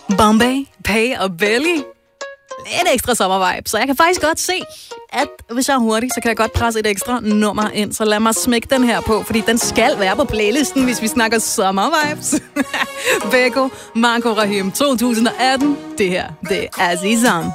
Bombay, Pay og Belly. Lidt ekstra sommervibe, så jeg kan faktisk godt se, at hvis jeg er hurtig, så kan jeg godt presse et ekstra nummer ind. Så lad mig smække den her på, fordi den skal være på playlisten, hvis vi snakker sommervibes. Beko, Marco Rahim, 2018. Det her, det er Azizan.